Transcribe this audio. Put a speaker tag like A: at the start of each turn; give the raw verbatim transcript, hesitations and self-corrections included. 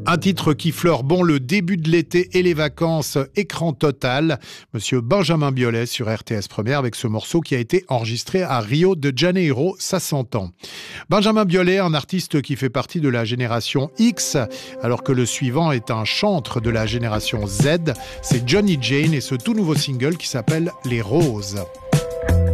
A: Un titre qui fleure bon le début de l'été et les vacances, écran total. Monsieur Benjamin Biolay sur R T S Première avec ce morceau qui a été enregistré à Rio de Janeiro, ça s'entend. Benjamin Biolay, un artiste qui fait partie de la génération X, alors que le suivant est un chantre de la génération Z. C'est Johnny Jane et ce tout nouveau single qui s'appelle Les Roses.